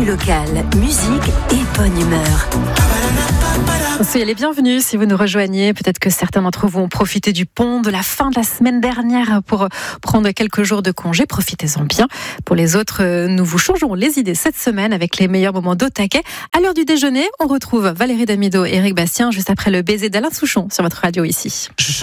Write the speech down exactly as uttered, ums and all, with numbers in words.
Actu locale, musique et bonne humeur. Soyez les bienvenus si vous nous rejoignez. Peut-être que certains d'entre vous ont profité du pont, de la fin de la semaine dernière pour prendre quelques jours de congé. Profitez-en bien. Pour les autres, nous vous changerons les idées cette semaine avec les meilleurs moments d'Au Taquet. À l'heure du déjeuner, on retrouve Valérie Damido et Éric Bastien juste après le baiser d'Alain Souchon sur votre radio ici.